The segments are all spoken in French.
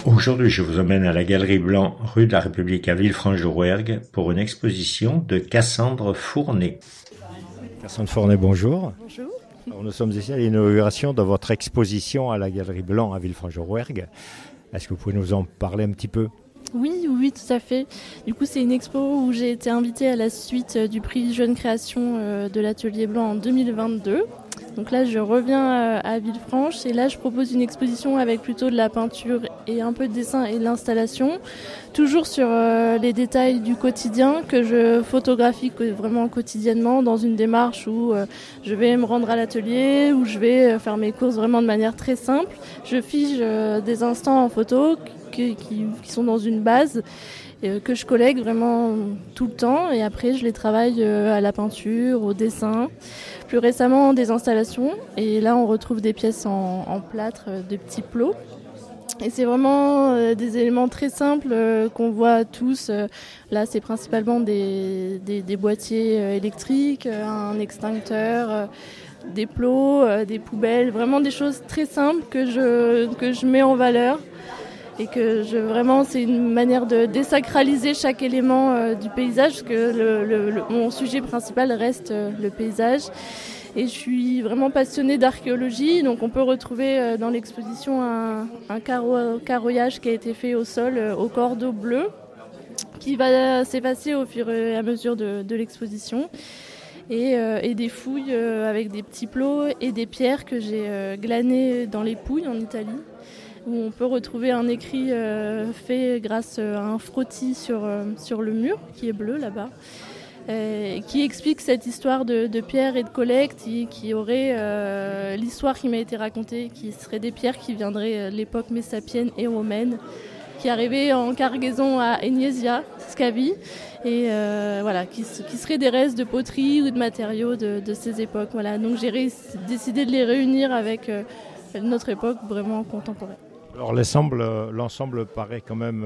Aujourd'hui, je vous emmène à la Galerie Blanc, rue de la République à Villefranche-de-Rouergue, pour une exposition de Cassandre Fournet. Cassandre Fournet, bonjour. Bonjour. Alors, nous sommes ici à l'inauguration de votre exposition à la Galerie Blanc à Villefranche-de-Rouergue. Est-ce que vous pouvez nous en parler un petit peu ? Oui, tout à fait. Du coup, c'est une expo où j'ai été invitée à la suite du prix Jeune Création de l'Atelier Blanc en 2022. Donc là, je reviens à Villefranche et là, je propose une exposition avec plutôt de la peinture et un peu de dessin et de l'installation. Toujours sur les détails du quotidien que je photographie vraiment quotidiennement dans une démarche où je vais me rendre à l'atelier, où je vais faire mes courses vraiment de manière très simple. Je fige des instants en photo qui sont dans une base que je collègue vraiment tout le temps et après je les travaille à la peinture, au dessin, plus récemment des installations et là on retrouve des pièces en plâtre, de petits plots et c'est vraiment des éléments très simples qu'on voit tous. Là c'est principalement des boîtiers électriques, un extincteur, des plots, des poubelles, vraiment des choses très simples que je mets en valeur. Et que vraiment, c'est une manière de désacraliser chaque élément du paysage, parce que mon sujet principal reste le paysage. Et je suis vraiment passionnée d'archéologie, donc on peut retrouver dans l'exposition un carroyage qui a été fait au sol au cordeau bleu, qui va s'effacer au fur et à mesure de l'exposition. Et des fouilles avec des petits plots et des pierres que j'ai glanées dans les Pouilles en Italie, où on peut retrouver un écrit fait grâce à un frottis sur le mur, qui est bleu là-bas, qui explique cette histoire de pierres et de collecte, qui aurait l'histoire qui m'a été racontée, qui serait des pierres qui viendraient de l'époque messapienne et romaine, qui arrivaient en cargaison à Egnesia, Scavi, et qui seraient des restes de poterie ou de matériaux de ces époques. Voilà. Donc j'ai décidé de les réunir avec notre époque vraiment contemporaine. Alors l'ensemble paraît quand même,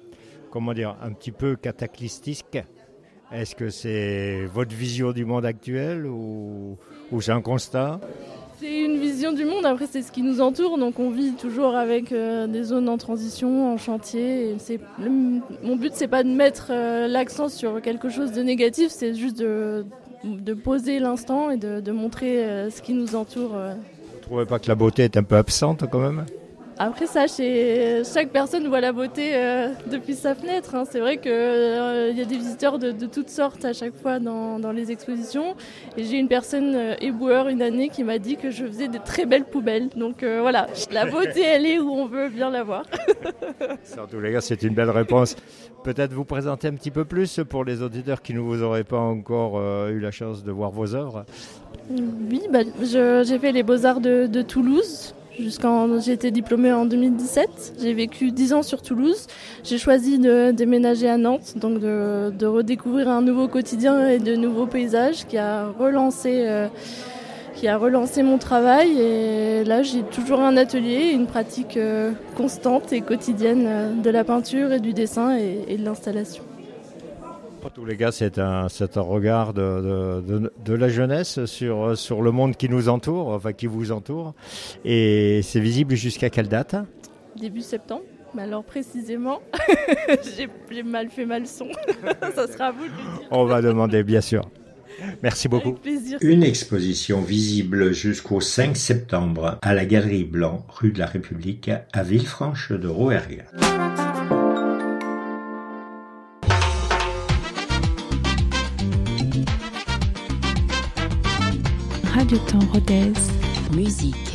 un petit peu cataclystique. Est-ce que c'est votre vision du monde actuel ou c'est un constat ? C'est une vision du monde, après c'est ce qui nous entoure, donc on vit toujours avec des zones en transition, en chantier. Et mon but c'est pas de mettre l'accent sur quelque chose de négatif, c'est juste de poser l'instant et de montrer ce qui nous entoure. Vous ne trouvez pas que la beauté est un peu absente quand même ? Après ça, chaque personne voit la beauté depuis sa fenêtre. Hein. C'est vrai qu'il y a des visiteurs de toutes sortes à chaque fois dans les expositions. Et j'ai une personne éboueur une année qui m'a dit que je faisais des très belles poubelles. Donc voilà, la beauté elle est où on veut bien la voir. En tous les cas, c'est une belle réponse. Peut-être vous présenter un petit peu plus pour les auditeurs qui ne vous auraient pas encore eu la chance de voir vos œuvres. Oui, j'ai fait les Beaux-Arts de Toulouse. J'ai été diplômée en 2017. J'ai vécu 10 ans sur Toulouse. J'ai choisi de déménager à Nantes, donc de redécouvrir un nouveau quotidien et de nouveaux paysages qui a relancé mon travail. Et là, j'ai toujours un atelier, une pratique constante et quotidienne de la peinture et du dessin et de l'installation. En tous les cas, c'est un regard de la jeunesse sur le monde qui nous entoure, enfin qui vous entoure. Et c'est visible jusqu'à quelle date ? Début septembre. Mais alors précisément, j'ai mal fait ma leçon. Ça sera à vous de le dire. On va demander, bien sûr. Merci beaucoup. Avec plaisir. Une exposition visible jusqu'au 5 septembre à la Galerie Blanc, rue de la République à Villefranche-de-Rouergue. Radio Temps Rodez. Musique.